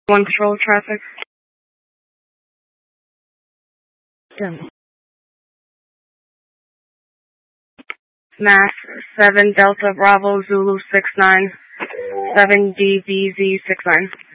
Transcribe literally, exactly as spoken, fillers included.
One control traffic. Yeah. Mass seven Delta Bravo Zulu six nine seven D B Z six nine.